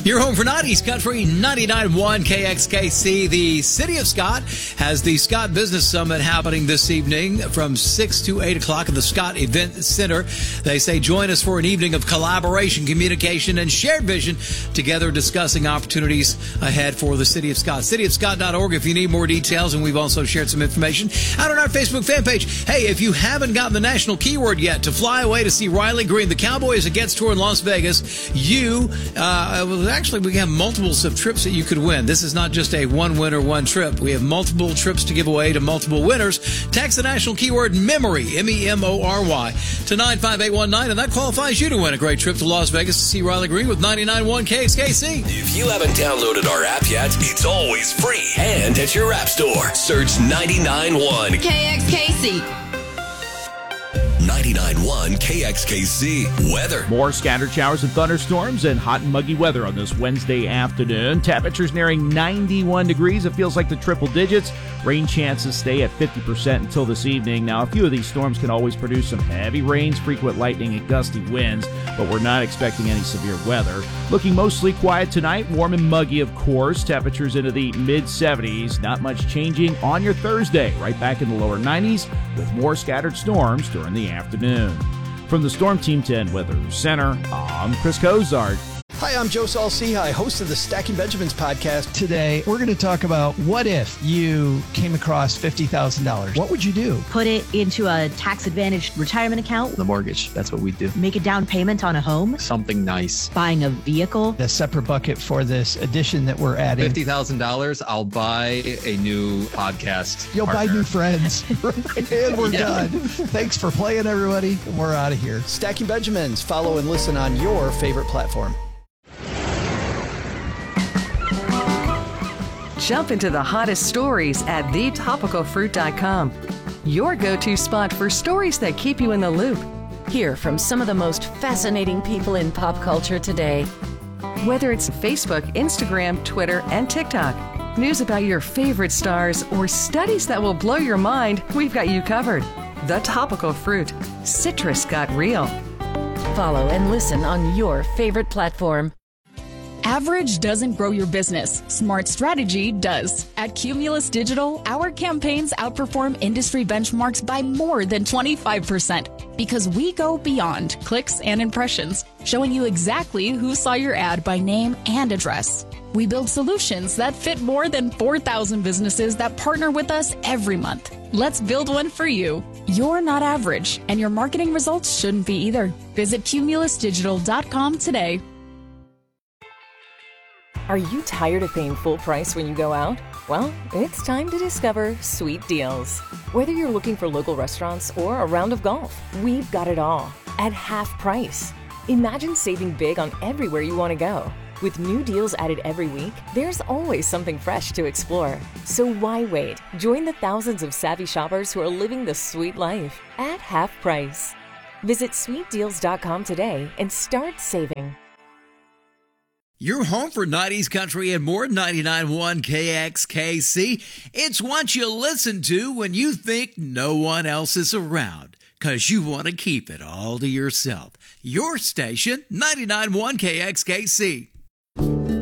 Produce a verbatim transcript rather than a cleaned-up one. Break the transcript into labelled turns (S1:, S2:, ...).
S1: Your home for nineties Country, ninety-nine point one K X K C. The City of Scott has the Scott Business Summit happening this evening from six to eight o'clock at the Scott Event Center. They say join us for an evening of collaboration, communication, and shared vision, together discussing opportunities ahead for the City of Scott. city of scott dot org if you need more details, and we've also shared some information out on our Facebook fan page. Hey, if you haven't gotten the national keyword yet to fly away to see Riley Green, the Cowboys Against Tour in Las Vegas, you, uh, well, actually, we have multiples of trips that you could win. This is not just a one winner, one trip. We have multiple trips to give away to multiple winners. Text the national keyword MEMORY, M E M O R Y, to nine five eight one nine, and that qualifies you to win a great trip to Las Vegas to see Riley Green with ninety-nine point one K X K C.
S2: If you haven't downloaded our app yet, it's always free and at your app store. Search ninety-nine point one
S3: K X K C.
S2: ninety-nine point one K X K C weather.
S4: More scattered showers and thunderstorms and hot and muggy weather on this Wednesday afternoon. Temperatures nearing ninety-one degrees. It feels like the triple digits. Rain chances stay at fifty percent until this evening. Now, a few of these storms can always produce some heavy rains, frequent lightning, and gusty winds, but we're not expecting any severe weather. Looking mostly quiet tonight, warm and muggy, of course. Temperatures into the mid seventies. Not much changing on your Thursday. Right back in the lower nineties with more scattered storms during the afternoon. From the Storm Team ten Weather Center, I'm Chris Cozart.
S5: Hi, I'm Joe Saul-Sehy, host of the Stacking Benjamins podcast.
S6: Today, we're going to talk about what if you came across fifty thousand dollars. What would you do?
S7: Put it into a tax-advantaged retirement account.
S8: The mortgage, that's what we do.
S7: Make a down payment on a home.
S8: Something nice.
S7: Buying a vehicle.
S6: A separate bucket for this addition that we're adding.
S8: fifty thousand dollars, I'll buy a new podcast
S6: You'll
S8: partner.
S6: buy new friends. And we're
S8: Yeah.
S6: done. Thanks for playing, everybody. And we're out of here.
S5: Stacking Benjamins. Follow and listen on your favorite platform.
S9: Jump into the hottest stories at the topical fruit dot com. Your go-to spot for stories that keep you in the loop.
S10: Hear from some of the most fascinating people in pop culture today.
S9: Whether it's Facebook, Instagram, Twitter, and TikTok, news about your favorite stars, or studies that will blow your mind, we've got you covered. The Topical Fruit. Citrus got real.
S10: Follow and listen on your favorite platform.
S11: Average doesn't grow your business. Smart strategy does. At Cumulus Digital, our campaigns outperform industry benchmarks by more than twenty-five percent because we go beyond clicks and impressions, showing you exactly who saw your ad by name and address. We build solutions that fit more than four thousand businesses that partner with us every month. Let's build one for you. You're not average, and your marketing results shouldn't be either. Visit cumulus digital dot com today.
S12: Are you tired of paying full price when you go out? Well, it's time to discover Sweet Deals. Whether you're looking for local restaurants or a round of golf, we've got it all at half price. Imagine saving big on everywhere you want to go. With new deals added every week, there's always something fresh to explore. So why wait? Join the thousands of savvy shoppers who are living the sweet life at half price. Visit sweet deals dot com today and start saving.
S1: Your home for nineties country and more, ninety-nine point one K X K C. It's what you listen to when you think no one else is around, because you want to keep it all to yourself. Your station, ninety-nine point one K X K C.